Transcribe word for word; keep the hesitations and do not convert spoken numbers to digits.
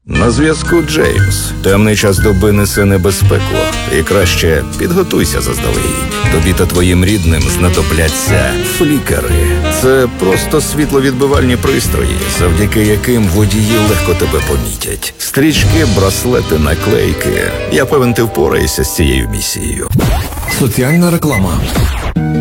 На зв'язку Джеймс. Темний час доби несе небезпеку. І краще підготуйся заздалегідь. Тобі та твоїм рідним знадобляться флікери. Це просто світловідбивальні пристрої, завдяки яким водії легко тебе помітять. Стрічки, браслети, наклейки. Я певен, ти впораєшся з цією місією. Соціальна реклама.